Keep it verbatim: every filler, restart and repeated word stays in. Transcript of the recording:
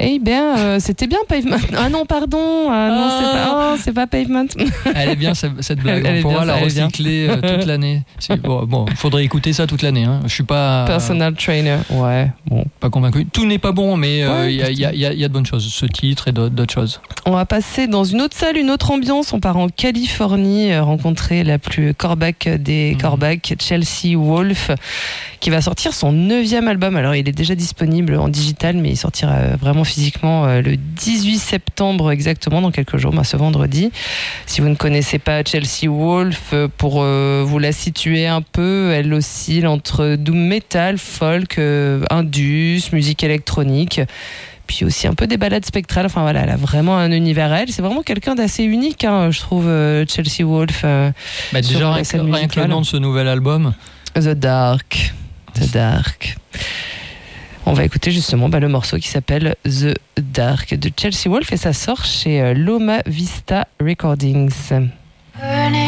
Eh bien, euh, c'était bien Pavement. Ah non, pardon. Ah, non, Ah. c'est pas, oh, c'est pas Pavement. Elle est bien cette blague. Elle est On pourra bien, la elle est bien. recycler euh, toute l'année. C'est, bon, bon, faudrait écouter ça toute l'année. Hein. Je suis pas Personal trainer. Ouais. Bon. pas convaincu. Tout n'est pas bon, mais il Ouais, y, a, y, a, y, a, y a de bonnes choses. Ce titre et d'autres, d'autres choses. On va passer dans une autre salle, une autre ambiance. On part en Californie, euh, rencontrer la plus corbac des corbacs, Chelsea Wolfe, qui va sortir son neuvième album. Alors, il est déjà disponible en digital, mais il sortira vraiment physiquement euh, le dix-huit septembre exactement, dans quelques jours, bah, ce vendredi. Si vous ne connaissez pas Chelsea Wolfe, pour euh, vous la situer un peu, elle oscille entre doom metal, folk, euh, indus, musique électronique. Puis aussi un peu des ballades spectrales. Enfin voilà, elle a vraiment un univers à elle. C'est vraiment quelqu'un d'assez unique, hein, je trouve, euh, Chelsea Wolfe. Euh, bah, déjà, rien que, rien que le nom de ce nouvel album. The Dark. The Dark. On va écouter justement bah, le morceau qui s'appelle The Dark de Chelsea Wolfe et ça sort chez euh, Loma Vista Recordings.